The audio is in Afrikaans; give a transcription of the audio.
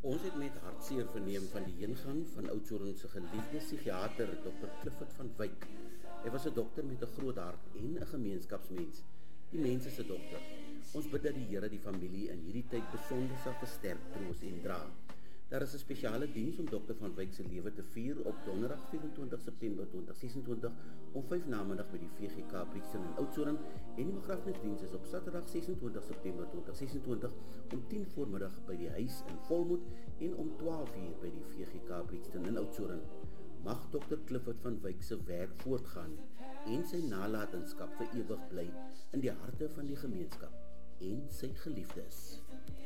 Ons het met hartseer verneem van die heengaan van Oudtshoorn se geliefde psigiater Dr. Clifford van Wyk. Hy was 'n dokter met 'n groot hart en 'n gemeenskapsmens. Die mense se dokter. Ons bid dat die Here die familie in hierdie tyd besonder sal versterk, troos en dra. Daar is 'n spesiale diens om Dr. van Wyk se lewe te vier op Donderdag 24 September 2026 om 5 namiddag by die VGK Brixton in Oudtshoorn en die begrafnisdiens is op Saterdag 26 September 2026 om 10 voormiddag by die huis in Volmoed en om 12 uur by die VGK Brixton in Oudtshoorn. Mag Dr. Clifford van Wyk se werk voortgaan en sy nalatenskap vir ewig bly in die harte van die gemeenskap en sy geliefdes.